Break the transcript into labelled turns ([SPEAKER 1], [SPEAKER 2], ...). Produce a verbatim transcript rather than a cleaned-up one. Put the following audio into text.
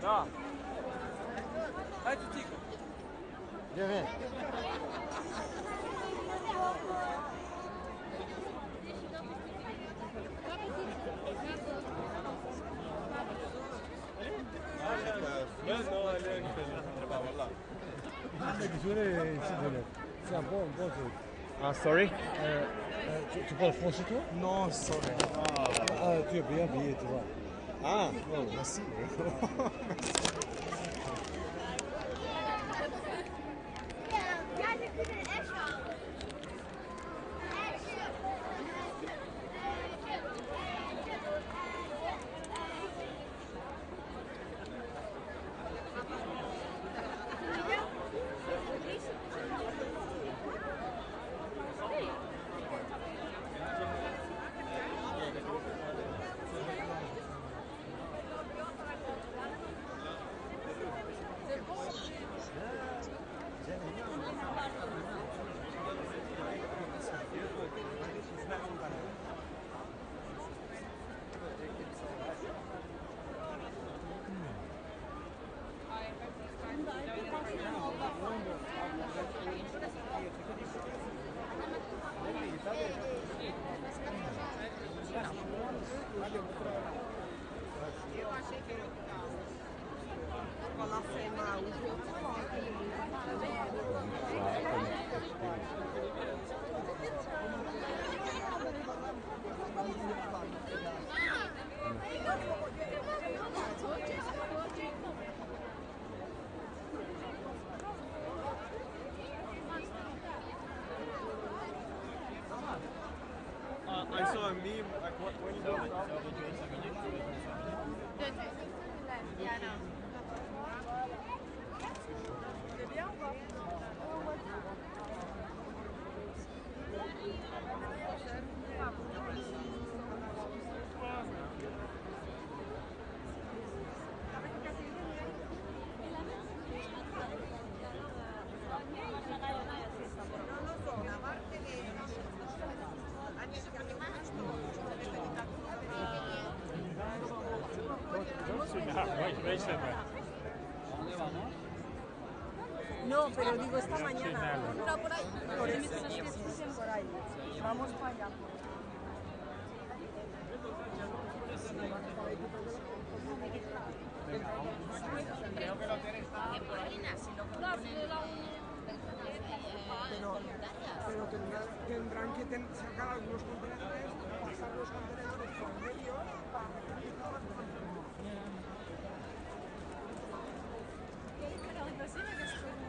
[SPEAKER 1] Da. Hai ciucică.
[SPEAKER 2] Vien, vien.
[SPEAKER 3] C'est un bon, bon truc.
[SPEAKER 2] Ah, sorry.
[SPEAKER 3] Euh, euh, tu, tu parles français toi?
[SPEAKER 2] Non, sorry.
[SPEAKER 3] Ah, tu es bien habillé, tu vois.
[SPEAKER 2] Ah, oh, merci.
[SPEAKER 4] Uh, I saw a meme like what, when you go
[SPEAKER 5] No, pero digo esta mañana. No, por ahí. Por eso, por ahí. Vamos para allá.
[SPEAKER 4] Creo que lo tienes.
[SPEAKER 5] Pero, pero tendrán, tendrán que ten- sacar algunos contenedores, pasar los contenedores por medio para meter todas las cosas.
[SPEAKER 6] Pero imagina que es